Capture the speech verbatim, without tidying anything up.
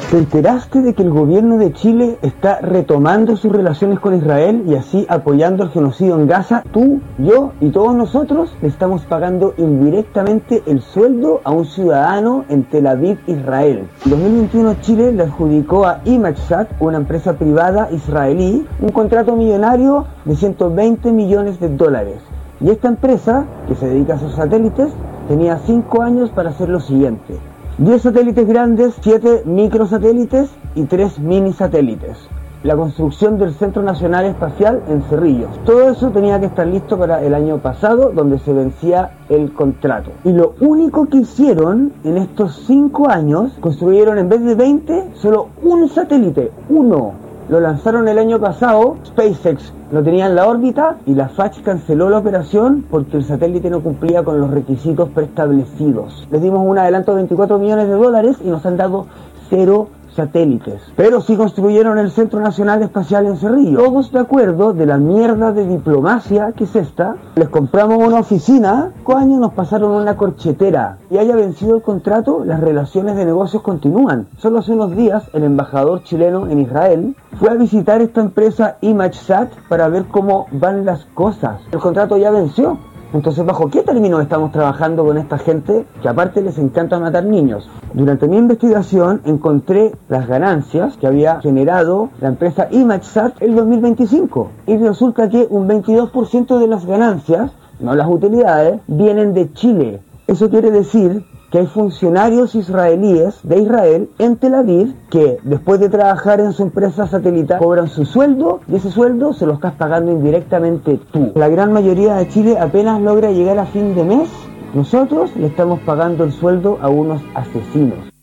¿Te enteraste de que el gobierno de Chile está retomando sus relaciones con Israel y así apoyando el genocidio en Gaza? Tú, yo y todos nosotros le estamos pagando indirectamente el sueldo a un ciudadano en Tel Aviv, Israel. En dos mil veintiuno Chile le adjudicó a ImageSat, una empresa privada israelí, un contrato millonario de ciento veinte millones de dólares. Y esta empresa, que se dedica a sus satélites, tenía cinco años para hacer lo siguiente: diez satélites grandes, siete microsatélites y tres mini satélites. La construcción del Centro Nacional Espacial en Cerrillos. Todo eso tenía que estar listo para el año pasado, donde se vencía el contrato. Y lo único que hicieron en estos cinco años, construyeron en vez de veinte, solo un satélite, uno. Lo lanzaron el año pasado, SpaceX lo tenía en la órbita y la F A C canceló la operación porque el satélite no cumplía con los requisitos preestablecidos. Les dimos un adelanto de veinticuatro millones de dólares y nos han dado cero satélites. Pero sí construyeron el Centro Nacional Espacial en Cerrillo. Todos de acuerdo de la mierda de diplomacia que es esta. Les compramos una oficina, cinco años nos pasaron una corchetera. Y haya vencido el contrato, las relaciones de negocios continúan. Solo hace unos días el embajador chileno en Israel fue a visitar esta empresa ImageSat para ver cómo van las cosas. El contrato ya venció. Entonces, ¿bajo qué términos estamos trabajando con esta gente que aparte les encanta matar niños? Durante mi investigación encontré las ganancias que había generado la empresa ImageSat el dos mil veinticinco. Y resulta que un veintidós por ciento de las ganancias, no las utilidades, vienen de Chile. Eso quiere decir que hay funcionarios israelíes de Israel en Tel Aviv que después de trabajar en su empresa satelital cobran su sueldo y ese sueldo se lo estás pagando indirectamente tú. La gran mayoría de Chile apenas logra llegar a fin de mes. Nosotros le estamos pagando el sueldo a unos asesinos.